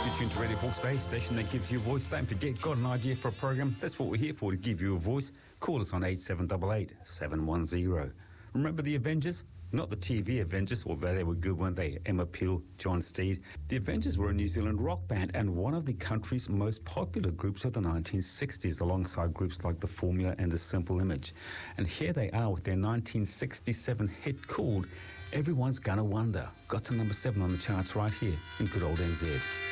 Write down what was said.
You're tuned to Radio Hawke's Bay, station that gives you a voice. Don't forget, got an idea for a program? That's what we're here for, to give you a voice. Call us on 8788 710. Remember the Avengers? Not the TV Avengers, although they were good, weren't they? Emma Peel, John Steed. The Avengers were a New Zealand rock band and one of the country's most popular groups of the 1960s, alongside groups like The Formula and The Simple Image. And here they are with their 1967 hit called Everyone's Gonna Wonder. Got to number 7 on the charts right here in good old NZ.